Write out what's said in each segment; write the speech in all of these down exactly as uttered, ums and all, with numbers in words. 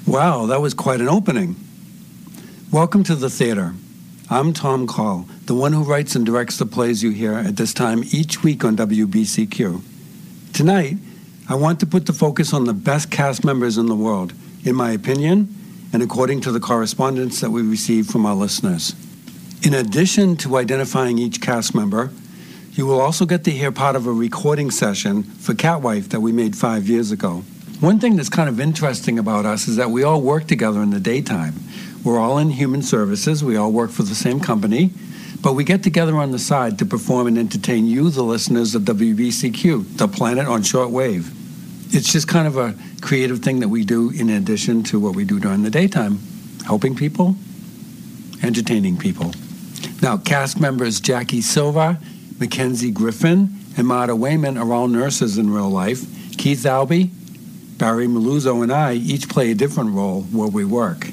Wow, that was quite an opening. Welcome to the theater. I'm Tom Call, the one who writes and directs the plays you hear at this time each week on W B C Q. Tonight, I want to put the focus on the best cast members in the world, in my opinion, and according to the correspondence that we received from our listeners. In addition to identifying each cast member, you will also get to hear part of a recording session for Catwife that we made five years ago. One thing that's kind of interesting about us is that we all work together in the daytime. We're all in human services, we all work for the same company, but we get together on the side to perform and entertain you, the listeners of W B C Q, the planet on shortwave. It's just kind of a creative thing that we do in addition to what we do during the daytime, helping people, entertaining people. Now, cast members Jackie Silva, Mackenzie Griffin, and Marta Wayman are all nurses in real life. Keith Albee, Barry Maluzzo, and I each play a different role where we work.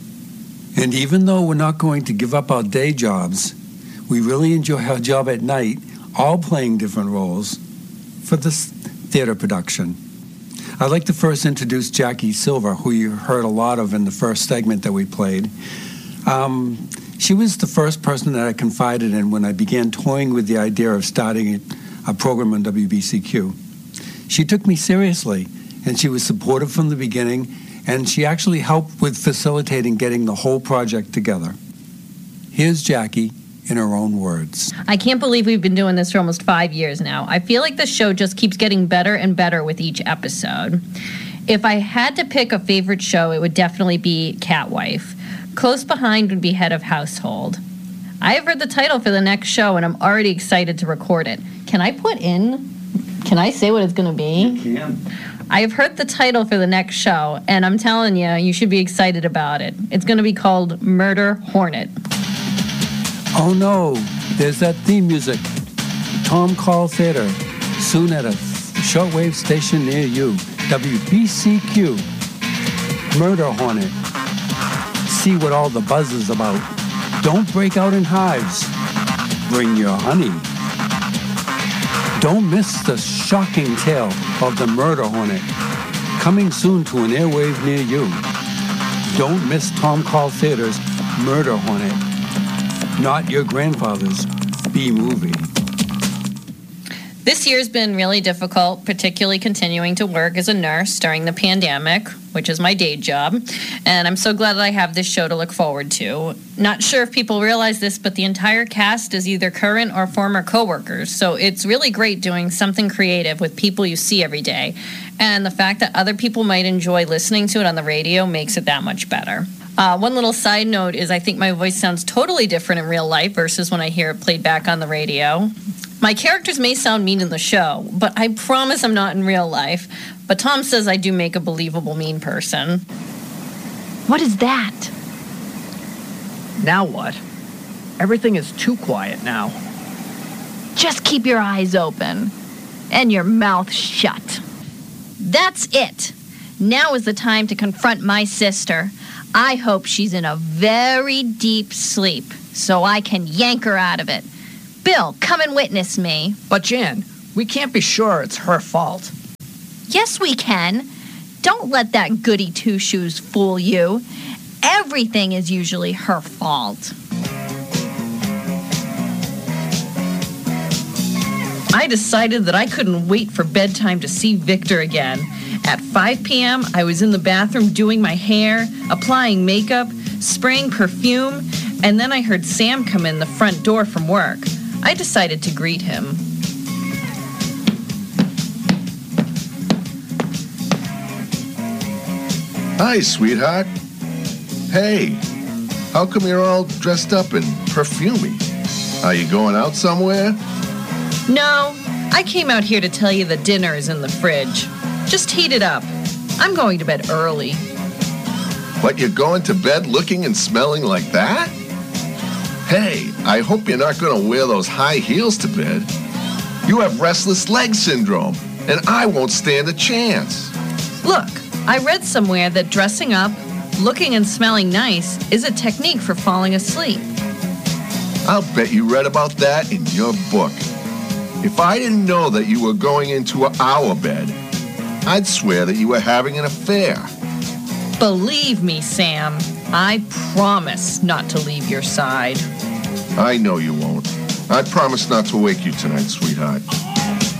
And even though we're not going to give up our day jobs, we really enjoy our job at night, all playing different roles for this theater production. I'd like to first introduce Jackie Silva, who you heard a lot of in the first segment that we played. Um, she was the first person that I confided in when I began toying with the idea of starting a program on W B C Q. She took me seriously, and she was supportive from the beginning, and she actually helped with facilitating getting the whole project together. Here's Jackie in her own words. I can't believe we've been doing this for almost five years now. I feel like the show just keeps getting better and better with each episode. If I had to pick a favorite show, it would definitely be Catwife. Close behind would be Head of Household. I have heard the title for the next show, and I'm already excited to record it. Can I put in, can I say what it's going to be? You can. I have heard the title for the next show, and I'm telling you, you should be excited about it. It's going to be called Murder Hornet. Oh no, there's that theme music. Tom Call Theater, soon at a shortwave station near you. W B C Q, Murder Hornet. See what all the buzz is about. Don't break out in hives. Bring your honey. Don't miss the shocking tale of the Murder Hornet, coming soon to an airwave near you. Don't miss Tom Call Theater's Murder Hornet, not your grandfather's B-movie. This year's been really difficult, particularly continuing to work as a nurse during the pandemic, which is my day job, and I'm so glad that I have this show to look forward to. Not sure if people realize this, but the entire cast is either current or former coworkers, so it's really great doing something creative with people you see every day, and the fact that other people might enjoy listening to it on the radio makes it that much better. Uh, one little side note is I think my voice sounds totally different in real life versus when I hear it played back on the radio. My characters may sound mean in the show, but I promise I'm not in real life. But Tom says I do make a believable mean person. What is that? Now what? Everything is too quiet now. Just keep your eyes open and your mouth shut. That's it. Now is the time to confront my sister. I hope she's in a very deep sleep so I can yank her out of it. Bill, come and witness me. But Jan, we can't be sure it's her fault. Yes, we can. Don't let that goody two-shoes fool you. Everything is usually her fault. I decided that I couldn't wait for bedtime to see Victor again. At five p.m., I was in the bathroom doing my hair, applying makeup, spraying perfume, and then I heard Sam come in the front door from work. I decided to greet him. Hi, sweetheart. Hey, how come you're all dressed up and perfumey? Are you going out somewhere? No, I came out here to tell you the dinner is in the fridge. Just heat it up. I'm going to bed early. But you're going to bed looking and smelling like that? Hey, I hope you're not going to wear those high heels to bed. You have restless leg syndrome, and I won't stand a chance. Look, I read somewhere that dressing up, looking and smelling nice is a technique for falling asleep. I'll bet you read about that in your book. If I didn't know that you were going into our bed, I'd swear that you were having an affair. Believe me, Sam, I promise not to leave your side. I know you won't. I promise not to wake you tonight, sweetheart.